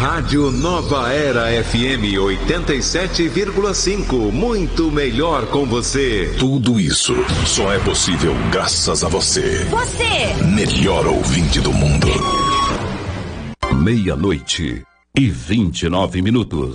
Rádio Nova Era FM 87,5. Muito melhor com você. Tudo isso só é possível graças a você. Você! Melhor ouvinte do mundo. 00:29.